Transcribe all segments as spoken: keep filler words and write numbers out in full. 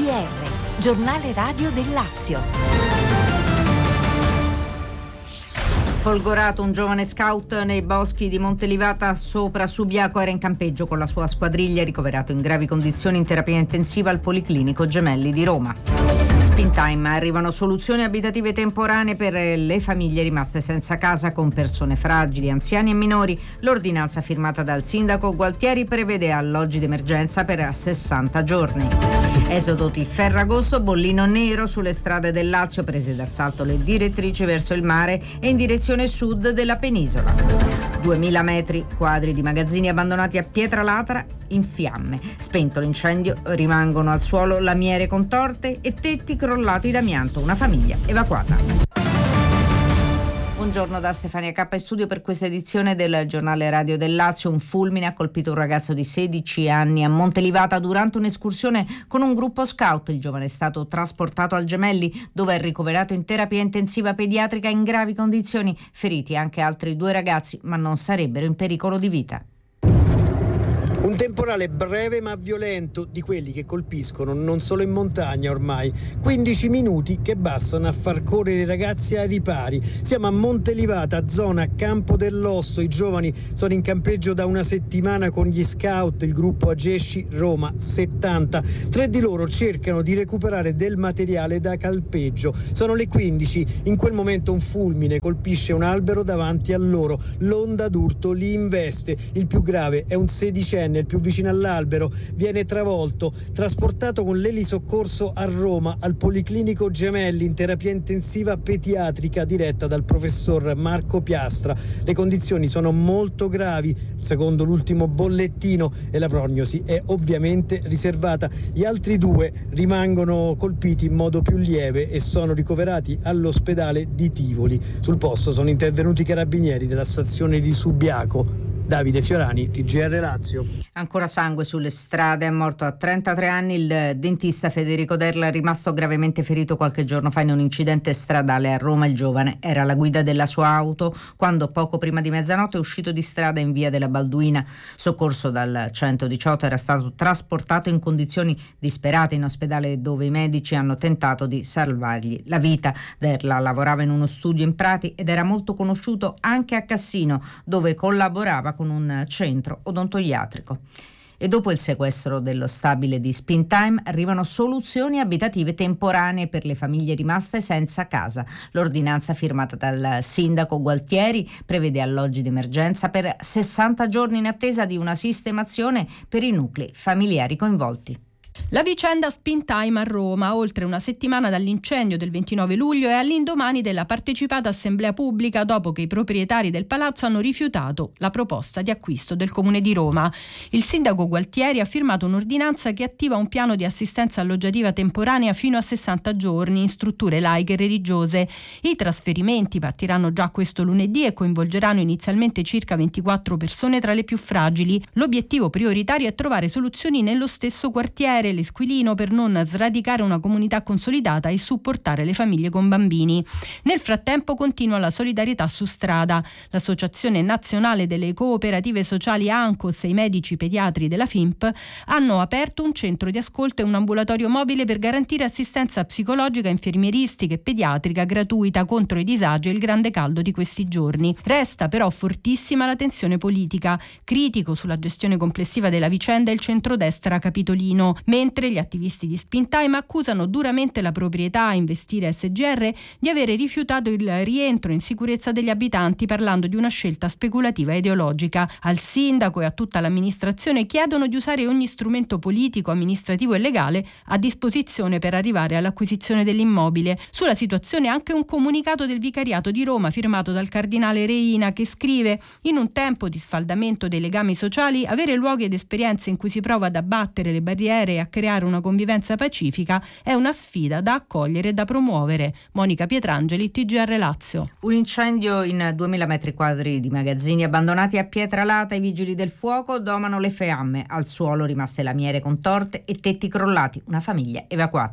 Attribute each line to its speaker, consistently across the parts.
Speaker 1: G R, giornale radio del Lazio.
Speaker 2: Folgorato, un giovane scout nei boschi di Montelivata sopra Subiaco, era in campeggio con la sua squadriglia, ricoverato in gravi condizioni in terapia intensiva al Policlinico Gemelli di Roma. Spintime, arrivano soluzioni abitative temporanee per le famiglie rimaste senza casa con persone fragili, anziani e minori. L'ordinanza firmata dal sindaco Gualtieri prevede alloggi d'emergenza per sessanta giorni. Esodo di Ferragosto, bollino nero sulle strade del Lazio, prese d'assalto le direttrici verso il mare e in direzione sud della penisola. duemila metri quadri di magazzini abbandonati a Pietralatra in fiamme. Spento l'incendio, rimangono al suolo lamiere contorte e tetti crollati d'amianto. Una famiglia evacuata. Buongiorno da Stefania Cappa in studio per questa edizione del giornale radio del Lazio. Un fulmine ha colpito un ragazzo di sedici anni a Montelivata durante un'escursione con un gruppo scout. Il giovane è stato trasportato al Gemelli, dove è ricoverato in terapia intensiva pediatrica in gravi condizioni. Feriti anche altri due ragazzi, ma non sarebbero in pericolo di vita.
Speaker 3: Un temporale breve ma violento, di quelli che colpiscono non solo in montagna ormai. quindici minuti che bastano a far correre i ragazzi ai ripari. Siamo a Montelivata, zona Campo dell'Osso. I giovani sono in campeggio da una settimana con gli scout, il gruppo Agesci Roma settanta. Tre di loro cercano di recuperare del materiale da calpeggio. Sono le quindici. In quel momento un fulmine colpisce un albero davanti a loro. L'onda d'urto li investe. Il più grave è un sedicenne, il più vicino all'albero, viene travolto, trasportato con l'elisoccorso a Roma al Policlinico Gemelli in terapia intensiva pediatrica diretta dal professor Marco Piastra. Le condizioni sono molto gravi, secondo l'ultimo bollettino, e la prognosi è ovviamente riservata. Gli altri due rimangono colpiti in modo più lieve e sono ricoverati all'ospedale di Tivoli. Sul posto sono intervenuti i carabinieri della stazione di Subiaco. Davide Fiorani, T G R Lazio.
Speaker 2: Ancora sangue sulle strade, è morto a trentatré anni il dentista Federico Derla, rimasto gravemente ferito qualche giorno fa in un incidente stradale a Roma. Il giovane era alla guida della sua auto quando poco prima di mezzanotte è uscito di strada in via della Balduina. Soccorso dal centodiciotto, era stato trasportato in condizioni disperate in ospedale, dove i medici hanno tentato di salvargli la vita. Derla lavorava in uno studio in Prati ed era molto conosciuto anche a Cassino, dove collaborava con un centro odontoiatrico. E dopo il sequestro dello stabile di Spintime arrivano soluzioni abitative temporanee per le famiglie rimaste senza casa. L'ordinanza firmata dal sindaco Gualtieri prevede alloggi d'emergenza per sessanta giorni in attesa di una sistemazione per i nuclei familiari coinvolti.
Speaker 4: La vicenda Spintime a Roma, oltre una settimana dall'incendio del ventinove luglio e all'indomani della partecipata assemblea pubblica, dopo che i proprietari del palazzo hanno rifiutato la proposta di acquisto del Comune di Roma. Il sindaco Gualtieri ha firmato un'ordinanza che attiva un piano di assistenza alloggiativa temporanea fino a sessanta giorni in strutture laiche e religiose. I trasferimenti partiranno già questo lunedì e coinvolgeranno inizialmente circa ventiquattro persone tra le più fragili. L'obiettivo prioritario è trovare soluzioni nello stesso quartiere, l'Esquilino, per non sradicare una comunità consolidata e supportare le famiglie con bambini. Nel frattempo continua la solidarietà su strada. L'Associazione Nazionale delle Cooperative Sociali ANCOS e i medici pediatri della F I M P hanno aperto un centro di ascolto e un ambulatorio mobile per garantire assistenza psicologica, infermieristica e pediatrica gratuita contro i disagi e il grande caldo di questi giorni. Resta però fortissima la tensione politica. Critico sulla gestione complessiva della vicenda il centrodestra capitolino, mentre gli attivisti di Spintime accusano duramente la proprietà Investire S G R di avere rifiutato il rientro in sicurezza degli abitanti, parlando di una scelta speculativa e ideologica. Al sindaco e a tutta l'amministrazione chiedono di usare ogni strumento politico, amministrativo e legale a disposizione per arrivare all'acquisizione dell'immobile. Sulla situazione anche un comunicato del Vicariato di Roma firmato dal cardinale Reina, che scrive: in un tempo di sfaldamento dei legami sociali, avere luoghi ed esperienze in cui si prova ad abbattere le barriere e a creare una convivenza pacifica è una sfida da accogliere e da promuovere. Monica Pietrangeli, T G R Lazio.
Speaker 2: Un incendio in duemila metri quadri di magazzini abbandonati a Pietralata. I vigili del fuoco domano le fiamme. Al suolo rimaste lamiere contorte e tetti crollati. Una famiglia evacuata.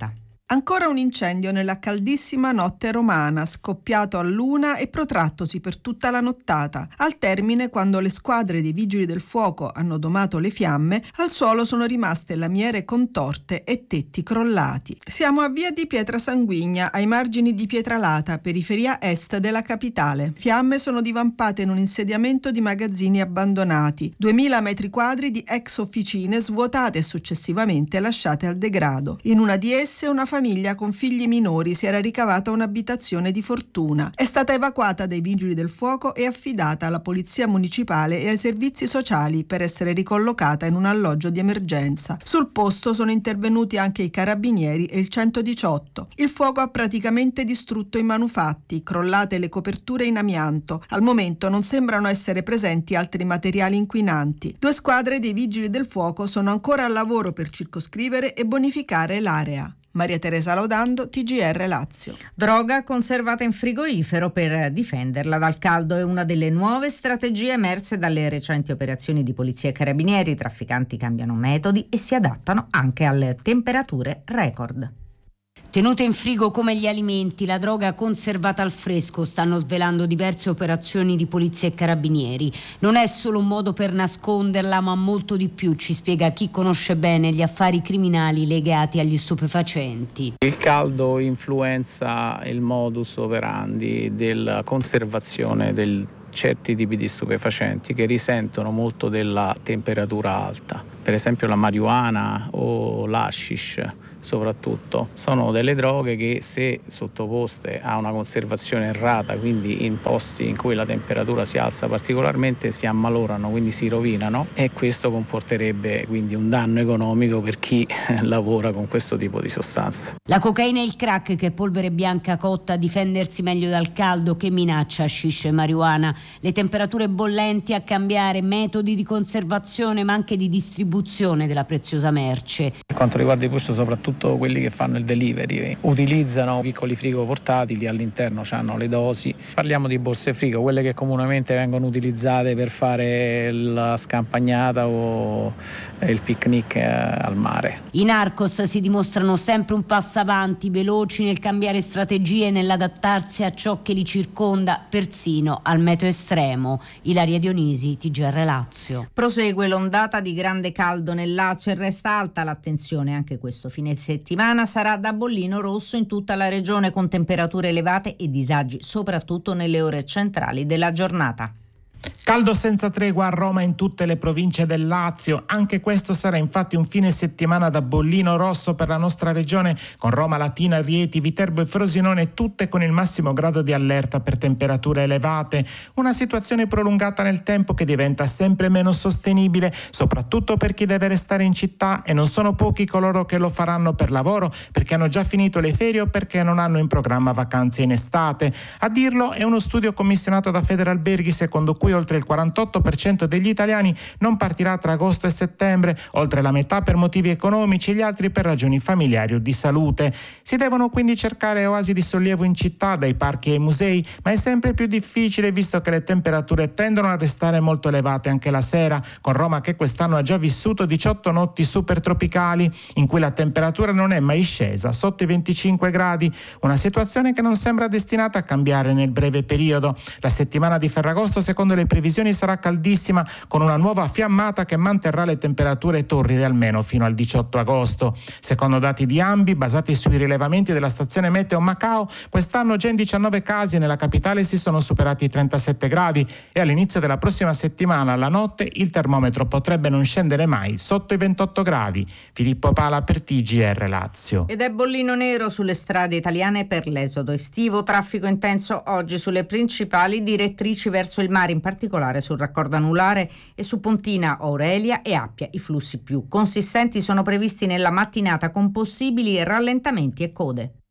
Speaker 5: Ancora un incendio nella caldissima notte romana, scoppiato a luna e protrattosi per tutta la nottata. Al termine, quando le squadre dei vigili del fuoco hanno domato le fiamme, al suolo sono rimaste lamiere contorte e tetti crollati. Siamo a via di Pietrasanguigna, ai margini di Pietralata, periferia est della capitale. Fiamme sono divampate in un insediamento di magazzini abbandonati, duemila metri quadri di ex officine svuotate e successivamente lasciate al degrado. In una di esse una famiglia famiglia con figli minori si era ricavata un'abitazione di fortuna. È stata evacuata dai vigili del fuoco e affidata alla polizia municipale e ai servizi sociali per essere ricollocata in un alloggio di emergenza. Sul posto sono intervenuti anche i carabinieri e il centodiciotto. Il fuoco ha praticamente distrutto i manufatti, crollate le coperture in amianto. Al momento non sembrano essere presenti altri materiali inquinanti. Due squadre dei vigili del fuoco sono ancora al lavoro per circoscrivere e bonificare l'area. Maria Teresa Laudando, T G R Lazio.
Speaker 2: Droga conservata in frigorifero per difenderla dal caldo è una delle nuove strategie emerse dalle recenti operazioni di polizia e carabinieri. I trafficanti cambiano metodi e si adattano anche alle temperature record.
Speaker 6: Tenute in frigo come gli alimenti, la droga conservata al fresco stanno svelando diverse operazioni di polizia e carabinieri. Non è solo un modo per nasconderla, ma molto di più, ci spiega chi conosce bene gli affari criminali legati agli stupefacenti.
Speaker 7: Il caldo influenza il modus operandi della conservazione del certi tipi di stupefacenti che risentono molto della temperatura alta. Per esempio la marijuana o l'hashish soprattutto sono delle droghe che, se sottoposte a una conservazione errata, quindi in posti in cui la temperatura si alza particolarmente, si ammalorano, quindi si rovinano, e questo comporterebbe quindi un danno economico per chi lavora con questo tipo di sostanze.
Speaker 6: La cocaina e il crack, che è polvere bianca cotta a difendersi meglio dal caldo, che minaccia hashish e marijuana. Le temperature bollenti a cambiare metodi di conservazione ma anche di distribuzione della preziosa merce.
Speaker 7: Per quanto riguarda i push, soprattutto quelli che fanno il delivery utilizzano piccoli frigo portatili, all'interno hanno le dosi. Parliamo di borse frigo, quelle che comunemente vengono utilizzate per fare la scampagnata o il picnic al mare.
Speaker 6: I narcos si dimostrano sempre un passo avanti, veloci nel cambiare strategie e nell'adattarsi a ciò che li circonda, persino al meteo estremo. Ilaria Dionisi, T G R Lazio.
Speaker 2: Prosegue l'ondata di grande caldo nel Lazio e resta alta l'attenzione anche questo fine settimana. Sarà da bollino rosso in tutta la regione, con temperature elevate e disagi soprattutto nelle ore centrali della giornata.
Speaker 8: Caldo senza tregua a Roma e in tutte le province del Lazio. Anche questo sarà infatti un fine settimana da bollino rosso per la nostra regione, con Roma, Latina, Rieti, Viterbo e Frosinone tutte con il massimo grado di allerta per temperature elevate. Una situazione prolungata nel tempo che diventa sempre meno sostenibile, soprattutto per chi deve restare in città, e non sono pochi coloro che lo faranno per lavoro, perché hanno già finito le ferie o perché non hanno in programma vacanze in estate. A dirlo è uno studio commissionato da Federalberghi, secondo cui oltre il quarantotto per cento degli italiani non partirà tra agosto e settembre, oltre la metà per motivi economici e gli altri per ragioni familiari o di salute. Si devono quindi cercare oasi di sollievo in città, dai parchi ai musei, ma è sempre più difficile visto che le temperature tendono a restare molto elevate anche la sera, con Roma che quest'anno ha già vissuto diciotto notti super tropicali in cui la temperatura non è mai scesa sotto i venticinque gradi, una situazione che non sembra destinata a cambiare nel breve periodo. La settimana di Ferragosto, secondo le previsioni, sarà caldissima, con una nuova fiammata che manterrà le temperature torride almeno fino al diciotto agosto. Secondo dati di Ambi, basati sui rilevamenti della stazione meteo Macao, quest'anno già in diciannove casi nella capitale si sono superati i trentasette gradi e all'inizio della prossima settimana, alla notte, il termometro potrebbe non scendere mai sotto i ventotto gradi. Filippo Pala per T G R Lazio.
Speaker 2: Ed è bollino nero sulle strade italiane per l'esodo estivo, traffico intenso oggi sulle principali direttrici verso il mare, in particolare sul raccordo anulare e su Pontina, Aurelia e Appia. I flussi più consistenti sono previsti nella mattinata, con possibili rallentamenti e code.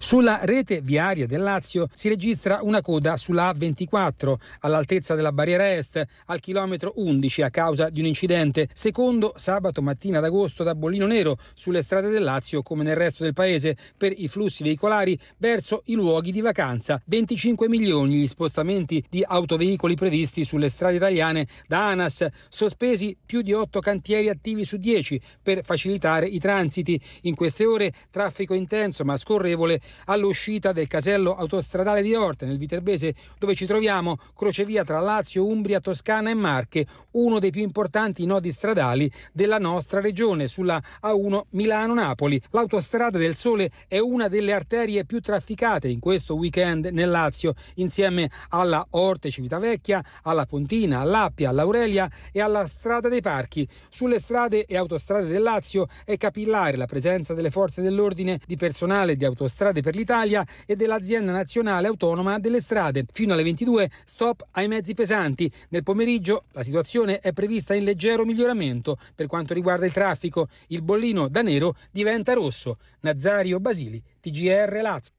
Speaker 9: Sulla rete viaria del Lazio si registra una coda sulla A ventiquattro all'altezza della barriera est al chilometro undici a causa di un incidente. Secondo sabato mattina d'agosto da Bollino Nero sulle strade del Lazio come nel resto del paese per i flussi veicolari verso i luoghi di vacanza. venticinque milioni gli spostamenti di autoveicoli previsti sulle strade italiane da ANAS, sospesi più di otto cantieri attivi su dieci per facilitare i transiti. In queste ore traffico intenso ma scorrevole all'uscita del casello autostradale di Orte nel Viterbese, dove ci troviamo, crocevia tra Lazio, Umbria, Toscana e Marche, uno dei più importanti nodi stradali della nostra regione, sulla A uno Milano-Napoli. L'autostrada del Sole è una delle arterie più trafficate in questo weekend nel Lazio, insieme alla Orte Civitavecchia, alla Pontina, all'Appia, all'Aurelia e alla Strada dei Parchi. Sulle strade e autostrade del Lazio è capillare la presenza delle forze dell'ordine, di personale di Autostrade per l'Italia e dell'Azienda Nazionale Autonoma delle Strade. Fino alle ventidue stop ai mezzi pesanti. Nel pomeriggio la situazione è prevista in leggero miglioramento per quanto riguarda il traffico. Il bollino da nero diventa rosso. Nazario Basili, T G R Lazio.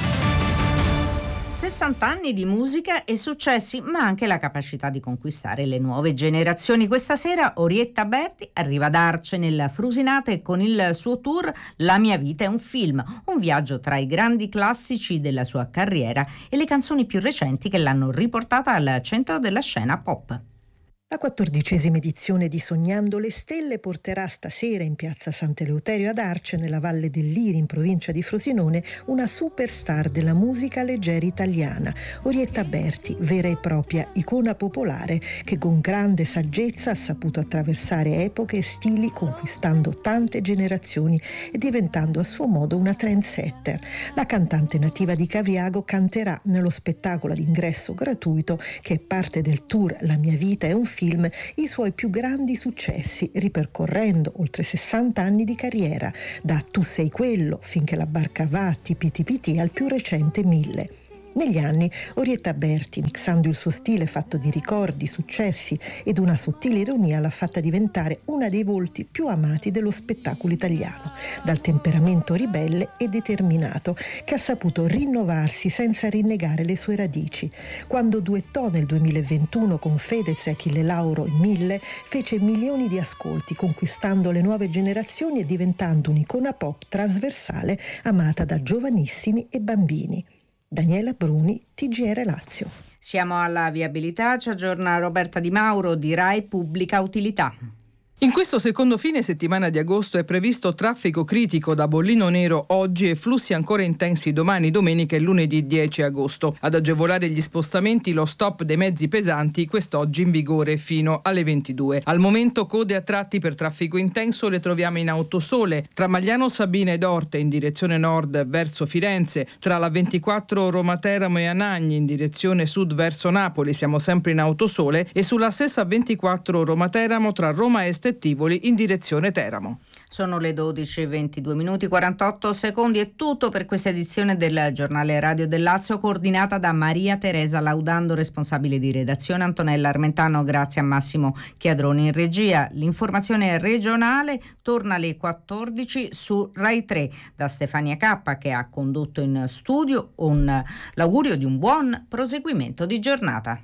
Speaker 2: sessanta anni di musica e successi, ma anche la capacità di conquistare le nuove generazioni. Questa sera Orietta Berti arriva ad Arce nel Frusinate con il suo tour La mia vita è un film, un viaggio tra i grandi classici della sua carriera e le canzoni più recenti che l'hanno riportata al centro della scena pop.
Speaker 10: La quattordicesima edizione di Sognando le Stelle porterà stasera in piazza Sant'Eleuterio ad Arce, nella Valle del Liri, in provincia di Frosinone, una superstar della musica leggera italiana, Orietta Berti, vera e propria icona popolare che con grande saggezza ha saputo attraversare epoche e stili, conquistando tante generazioni e diventando a suo modo una trendsetter. La cantante nativa di Caviago canterà nello spettacolo ad ingresso gratuito, che è parte del tour La mia vita è un film, film i suoi più grandi successi, ripercorrendo oltre sessanta anni di carriera, da Tu sei quello, Finché la barca va, Tipi Tipi Ti, al più recente Mille. Negli anni Orietta Berti, mixando il suo stile fatto di ricordi, successi ed una sottile ironia, l'ha fatta diventare una dei volti più amati dello spettacolo italiano, dal temperamento ribelle e determinato che ha saputo rinnovarsi senza rinnegare le sue radici. Quando duettò nel duemilaventuno con Fedez e Achille Lauro in Mille, fece milioni di ascolti, conquistando le nuove generazioni e diventando un'icona pop trasversale amata da giovanissimi e bambini. Daniela Bruni, T G R Lazio.
Speaker 2: Siamo alla viabilità, ci aggiorna Roberta Di Mauro di Rai Pubblica Utilità.
Speaker 11: In questo secondo fine settimana di agosto è previsto traffico critico da Bollino Nero oggi e flussi ancora intensi domani, domenica e lunedì dieci agosto. Ad agevolare gli spostamenti lo stop dei mezzi pesanti, quest'oggi in vigore fino alle ventidue. Al momento code a tratti per traffico intenso le troviamo in Autosole, tra Magliano Sabina ed Orte in direzione nord verso Firenze, tra la ventiquattro Roma Teramo e Anagni in direzione sud verso Napoli, siamo sempre in Autosole, e sulla stessa ventiquattro Roma Teramo tra Roma Est Tivoli in direzione Teramo.
Speaker 2: Sono le dodici e ventidue minuti quarantotto secondi. È tutto per questa edizione del giornale Radio del Lazio, coordinata da Maria Teresa Laudando, responsabile di redazione Antonella Armentano, grazie a Massimo Chiadroni in regia. L'informazione regionale torna alle quattordici su Rai tre da Stefania Cappa, che ha condotto in studio. Un, l'augurio di un buon proseguimento di giornata.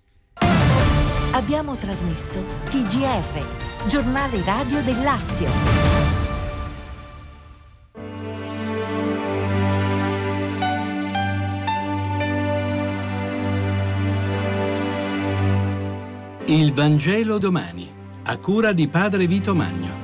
Speaker 1: Abbiamo trasmesso T G R, giornale radio del Lazio.
Speaker 12: Il Vangelo domani, a cura di Padre Vito Magno.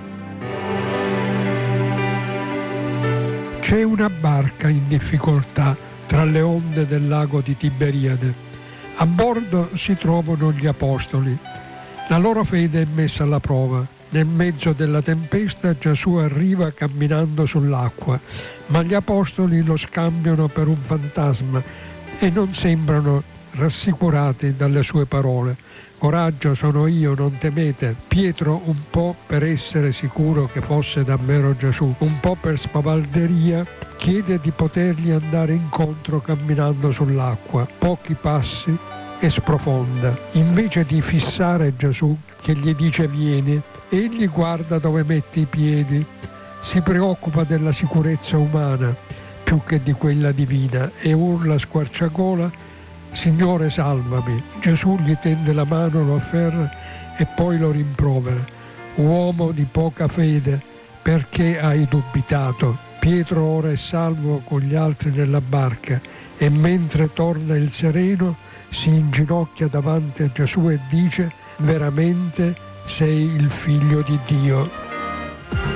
Speaker 13: C'è una barca in difficoltà tra le onde del lago di Tiberiade. A bordo si trovano gli apostoli. La loro fede è messa alla prova. Nel mezzo della tempesta Gesù arriva camminando sull'acqua, ma gli apostoli lo scambiano per un fantasma e non sembrano rassicurati dalle sue parole. Coraggio, sono io, non temete. Pietro, un po' per essere sicuro che fosse davvero Gesù, un po' per spavalderia, chiede di potergli andare incontro camminando sull'acqua. Pochi passi e sprofonda. Invece di fissare Gesù, che gli dice vieni, egli guarda dove mette i piedi, si preoccupa della sicurezza umana. più che di quella divina, e urla a squarciagola: Signore, salvami. Gesù gli tende la mano, lo afferra e poi lo rimprovera: uomo di poca fede, perché hai dubitato? Pietro ora è salvo con gli altri nella barca, e mentre torna il sereno si inginocchia davanti a Gesù e dice: veramente sei il figlio di Dio.